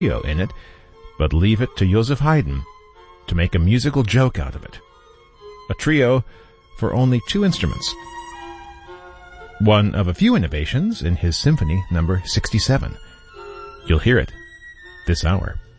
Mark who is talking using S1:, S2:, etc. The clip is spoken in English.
S1: in it, but leave it to Joseph Haydn to make a musical joke out of it. A trio for only 2 instruments. One of a few innovations in his Symphony No. 67. You'll hear it this hour.